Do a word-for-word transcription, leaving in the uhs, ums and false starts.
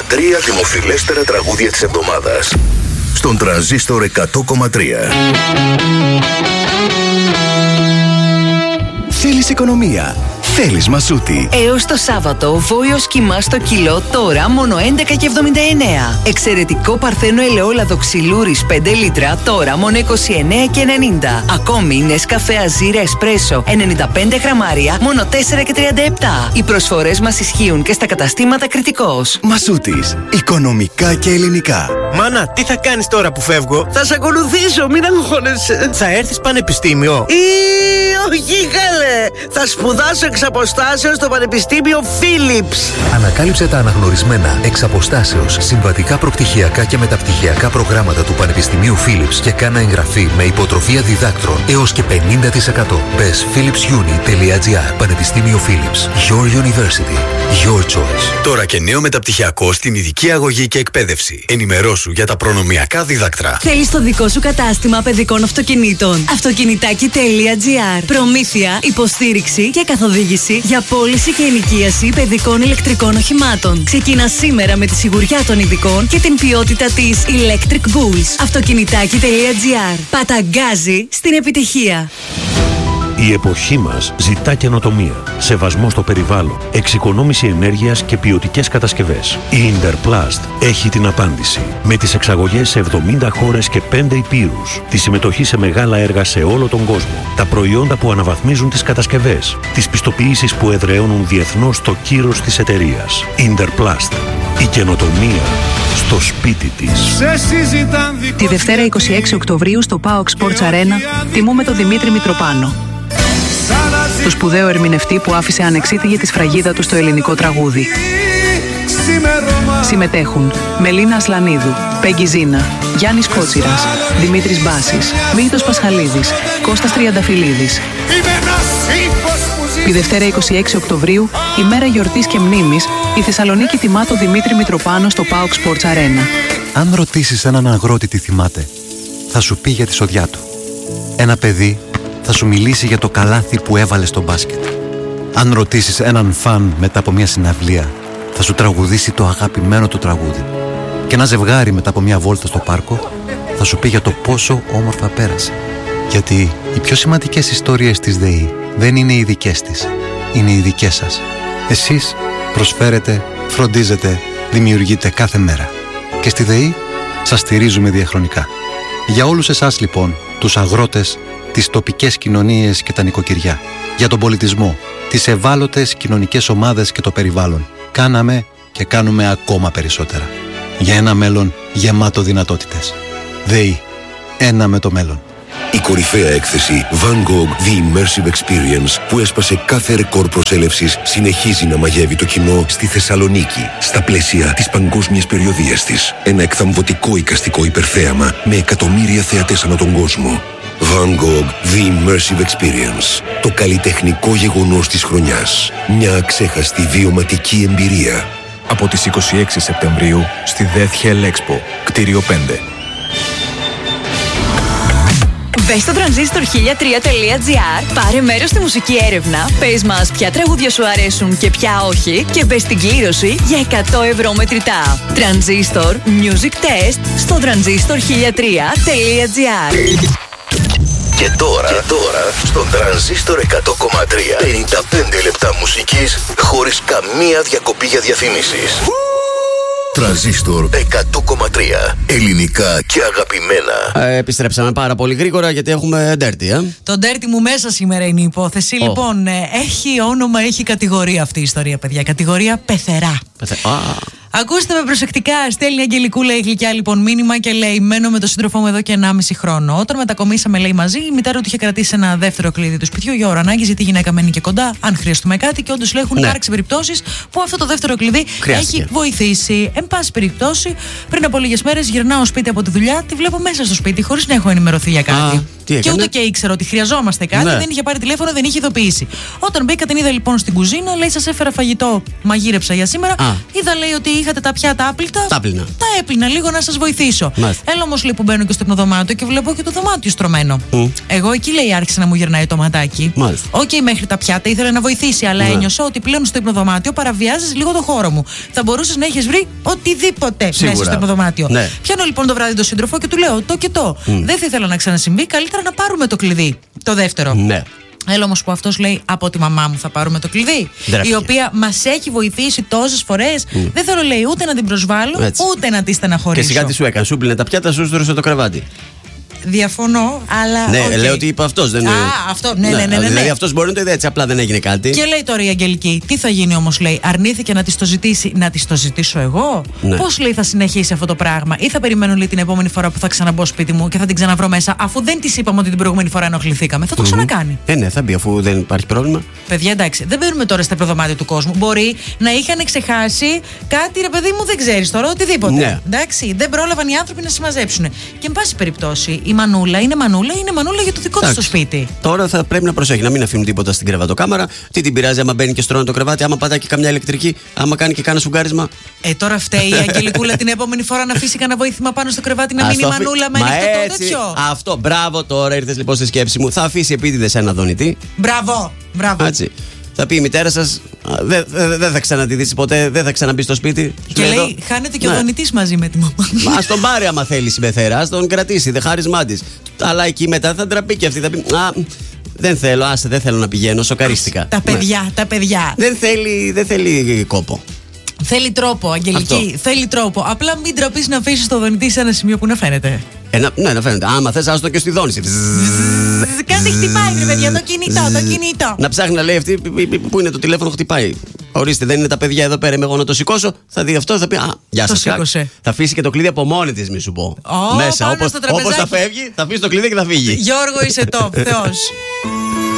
τρία δημοφιλέστερα τραγούδια της εβδομάδας στον Τρανζίστορ εκατό κόμμα τρία. Θέλεις οικονομία? Θέλεις Μασούτη? Έως το Σάββατο, βόλιος κιμά στο κιλό, τώρα μόνο έντεκα και εβδομήντα εννέα. Εξαιρετικό παρθένο ελαιόλαδο ξυλούρης πέντε λίτρα, τώρα μόνο είκοσι εννέα και ενενήντα. Ακόμη Νεσκαφέ Αζίρα Εσπρέσο ενενήντα πέντε γραμμάρια, μόνο τέσσερα και τριάντα επτά. Οι προσφορές μας ισχύουν και στα καταστήματα Κρητικός. Μασούτης. Οικονομικά και ελληνικά. Μάνα, τι θα κάνεις τώρα που φεύγω? Θα σε ακολουθήσω, μην αγχώνεσαι. Θα έρθεις πανεπιστήμιο? Ή, όχι καλέ. Θα σπουδάσω εξ αποστάσεως στο Πανεπιστήμιο Φίλιπς. Ανακάλυψε τα αναγνωρισμένα εξ αποστάσεως συμβατικά προπτυχιακά και μεταπτυχιακά προγράμματα του Πανεπιστημίου Φίλιπς και κάνα εγγραφή με υποτροφία διδάκτρων έως και πενήντα τοις εκατό. Μπες φίλιπς γιούνι τελεία τζι άρ. Πανεπιστήμιο Φίλιπς. Your University. Your choice. Τώρα και νέο μεταπτυχιακό στην ειδική αγωγή και εκπαίδευση. Ενημερώσου για τα προνομιακά δίδακτρα. Θέλεις το δικό σου κατάστημα παιδικών αυτοκινήτων? Αυτοκινητάκι τελεία τζι άρ. Προμήθεια, υποστήριξη και καθοδήγηση για πώληση και ενοικίαση παιδικών ηλεκτρικών οχημάτων. Ξεκινά σήμερα με τη σιγουριά των ειδικών και την ποιότητα της Electric Bulls. Αυτοκινητάκι τελεία τζι άρ. Παταγκάζει στην επιτυχία. Η εποχή μας ζητά καινοτομία, σεβασμό στο περιβάλλον, εξοικονόμηση ενέργειας και ποιοτικές κατασκευές. Η Interplast έχει την απάντηση. Με τις εξαγωγές σε εβδομήντα χώρες και πέντε υπήρους, τη συμμετοχή σε μεγάλα έργα σε όλο τον κόσμο, τα προϊόντα που αναβαθμίζουν τις κατασκευές, τις πιστοποιήσεις που εδραιώνουν διεθνώς το κύρος της εταιρείας. Interplast. Η καινοτομία στο σπίτι της. Τη Δευτέρα είκοσι έξι Οκτωβρίου στο πάοκ Sports Arena τιμούμε τον Δημήτρη Μητροπάνο, το σπουδαίο ερμηνευτή που άφησε ανεξίτηλη τη σφραγίδα του στο ελληνικό τραγούδι. Συμμετέχουν Μελίνα Ασλανίδου, Πέγγι Ζίνα, Γιάννης Κότσιρας, Δημήτρης Μπάσης, Μίλτος Πασχαλίδης, Κώστας Τριανταφυλλίδης. Τη Δευτέρα είκοσι έξι Οκτωβρίου, ημέρα γιορτής και μνήμης, η Θεσσαλονίκη τιμά τον Δημήτρη Μητροπάνο στο πάοκ Sports Arena. Αν ρωτήσεις έναν αγρότη τι θυμάται, θα σου πει για τη σοδιά του. Ένα παιδί θα σου μιλήσει για το καλάθι που έβαλε στο μπάσκετ. Αν ρωτήσεις έναν φαν μετά από μια συναυλία, θα σου τραγουδήσει το αγαπημένο του τραγούδι. Και ένα ζευγάρι μετά από μια βόλτα στο πάρκο θα σου πει για το πόσο όμορφα πέρασε. Γιατί οι πιο σημαντικές ιστορίες της ΔΕΗ δεν είναι οι δικές της, είναι οι δικές σας. Εσείς προσφέρετε, φροντίζετε, δημιουργείτε κάθε μέρα. Και στη ΔΕΗ σας στηρίζουμε διαχρονικά. Για όλους εσάς λοιπόν, τους αγρότες, τις τοπικές κοινωνίες και τα νοικοκυριά, για τον πολιτισμό, τις ευάλωτες κοινωνικές ομάδες και το περιβάλλον, κάναμε και κάνουμε ακόμα περισσότερα. Για ένα μέλλον γεμάτο δυνατότητες. ΔΕΗ. Ένα με το μέλλον. Η κορυφαία έκθεση Van Gogh The Immersive Experience, που έσπασε κάθε ρεκόρ προσέλευσης, συνεχίζει να μαγεύει το κοινό στη Θεσσαλονίκη, στα πλαίσια της παγκόσμιας περιοδίας της. Ένα εκθαμβωτικό εικαστικό υπερθέαμα με εκατομμύρια θεατές ανά τον κόσμο. Van Gogh The Immersive Experience. Το καλλιτεχνικό γεγονός της χρονιάς. Μια αξέχαστη βιωματική εμπειρία. Από τις είκοσι έξι Σεπτεμβρίου στη Death Hell Expo, κτίριο πέντε. Μπες στο τρανζίστορ χίλια τρία τελεία τζι άρ, πάρε μέρος στη μουσική έρευνα, πες μας ποια τραγούδια σου αρέσουν και ποια όχι και μπες στην κλήρωση για εκατό ευρώ μετρητά. Τρανζίστορ Music Test στο τρανζίστορ χίλια τρία τελεία τζι άρ. Και τώρα, και τώρα στον Τρανζίστορ εκατό κόμμα τρία, πενήντα πέντε λεπτά μουσικής χωρίς καμία διακοπή για διαφημίσεις. Τρανζίστορ εκατό κόμμα τρία. Ελληνικά και αγαπημένα. Ε, επιστρέψαμε πάρα πολύ γρήγορα γιατί έχουμε ντέρτι, ε. Το ντέρτι μου μέσα σήμερα είναι η υπόθεση. Oh. Λοιπόν, ε, έχει όνομα, έχει κατηγορία αυτή η ιστορία, παιδιά. Κατηγορία πεθερά. Πεθε... Ah. Ακούστε με προσεκτικά. Στέλνει η Αγγελικούλα η γλυκιά λοιπόν μήνυμα και λέει: μένω με τον σύντροφό μου εδώ και ενάμιση χρόνο. Όταν μετακομίσαμε, λέει, μαζί, η μητέρα του είχε κρατήσει ένα δεύτερο κλειδί του σπιτιού για ώρα ανάγκη, γιατί η γυναίκα μένει και κοντά, αν χρειαστούμε κάτι. Και όντως, λέει, έχουν ναι. υπάρξει περιπτώσεις που αυτό το δεύτερο κλειδί Χρειάστηκε. έχει βοηθήσει. Εν πάση περιπτώσει, πριν από λίγες μέρες γυρνάω σπίτι από τη δουλειά, τη βλέπω μέσα στο σπίτι χωρίς να έχω ενημερωθεί για κάτι. Α, και ούτε και ήξερα ότι χρειαζόμαστε κάτι, ναι. δεν είχε πάρει τηλέφωνο, δεν είχε ειδοποιήσει. Όταν μπήκα, την είδα λοιπόν στην κουζίνα, λέει: σας έφερα φαγητό, μαγείρεψα για σήμερα. Α. Είδα, λέει, ότι είχατε τα πιάτα άπλυτα. Τα άπλυνα. Τα έπλυνα λίγο να σας βοηθήσω. Μάλιστα. Έλα όμως λέει που μπαίνω και στο υπνοδωμάτιο και βλέπω και το δωμάτιο στρωμένο. Mm. Εγώ εκεί λέει άρχισε να μου γυρνάει το ματάκι. Οκ, okay, μέχρι τα πιάτα ήθελε να βοηθήσει, αλλά ναι. ένιωσα ότι πλέον στο υπνοδωμάτιο παραβιάζεις λίγο το χώρο μου. Θα μπορούσες να έχεις βρει οτιδήποτε Σίγουρα. μέσα στο υπνοδωμάτιο. Ναι. Πιάνω λοιπόν το βράδυ τον σύντροφο και του λέω το και το. Mm. Δεν θα ήθελα να ξανασυμβεί, καλύτερα να πάρουμε το κλειδί. Το δεύτερο. Ναι. Έλα όμως που αυτός λέει από τη μαμά μου θα πάρουμε το κλειδί. Δραπηκε. Η οποία μας έχει βοηθήσει τόσες φορές. Mm. Δεν θέλω λέει ούτε να την προσβάλλω, έτσι. ούτε να τη στεναχωρήσω. Και σιγά τι σου έκανε, σου πλύνε τα πιάτα, σου στρωσε το κρεβάτι. Διαφωνώ, αλλά. Ναι, okay. λέω ότι είπε αυτός. Δεν... Α, αυτό, ναι, ναι, ναι. ναι, ναι. Δηλαδή αυτός μπορεί να το είδε έτσι, απλά δεν έγινε κάτι. Και λέει τώρα η Αγγελική, τι θα γίνει όμως, λέει, αρνήθηκε να της το ζητήσει, να της το ζητήσω εγώ. Ναι. Πώς λέει θα συνεχίσει αυτό το πράγμα, ή θα περιμένω λέει την επόμενη φορά που θα ξαναμπω σπίτι μου και θα την ξαναβρω μέσα, αφού δεν της είπαμε ότι την προηγούμενη φορά ενοχληθήκαμε. Θα το mm-hmm. ξανακάνει. Ε, ναι, θα μπει αφού δεν υπάρχει πρόβλημα. Παιδιά, εντάξει, δεν μπαίνουμε τώρα στα προδωμάτια του κόσμου. Μπορεί να είχαν ξεχάσει κάτι, ρε παιδί μου, δεν ξέρεις τώρα, οτιδήποτε. Ναι. Εντάξει, δεν πρόλαβαν οι άνθρωποι να συμμαζέψουν. Και εν πάση περιπτώσει, η Μανούλα είναι Μανούλα, είναι Μανούλα για το δικό της το σπίτι. Τώρα θα πρέπει να προσέχει, να μην αφήνουν τίποτα στην κρεβατοκάμαρα. Τι την πειράζει άμα μπαίνει και στρώνει το κρεβάτι, άμα πατάει και καμιά ηλεκτρική, άμα κάνει και κάνα σουγκάρισμα. Ε, τώρα φταίει η Αγγελικούλα την επόμενη φορά να αφήσει κανένα βοήθημα πάνω στο κρεβάτι να μείνει η Μανούλα με ανοιχτό το τέτοιο. Αυτό, μπράβο, τώρα ήρθες λοιπόν στη σκέψη μου. Θα αφήσει επίτηδες ένα δονητή. Μπράβο, μπράβο. Έτσι. Θα πει η μητέρα σας, δεν δε, δε θα ξανα τη δεις ποτέ, δεν θα ξαναμπεί στο σπίτι. Και λέει, εδώ, χάνεται και ναι. ο δονητής μαζί με τη μαμά. Μα ας τον πάρει άμα θέλει συμπεθέρα, ας τον κρατήσει, δε χάρισμά της. Αλλά εκεί μετά θα ντραπεί και αυτή, θα πει, α, δεν θέλω, άσε, δεν θέλω να πηγαίνω, σοκαρίστηκα. Τα παιδιά, ναι. τα παιδιά. Δεν θέλει, δεν θέλει κόπο. Θέλει τρόπο, Αγγελική, αυτό. Θέλει τρόπο. Απλά μην τραπείς να αφήσεις το δονητή σε ένα σημείο που να φαίνεται. Ε, να, ναι, να φαίνεται. Άμα θες, άστο και στη δόνηση. Κάτι χτυπάει, ρε παιδιά, το κινητό, το κινητό. Να ψάχνει να λέει αυτή που είναι το τηλέφωνο, χτυπάει. Ορίστε, δεν είναι τα παιδιά εδώ πέρα, είμαι εγώ να το σηκώσω. Θα δει αυτό, θα πει, α, γεια σας. Θα αφήσει και το κλειδί από μόνη της, μη σου πω. Oh, μέσα, όπως θα φεύγει, θα αφήσει το κλειδί και θα φύγει. Γιώργο, είσαι top, Θεός.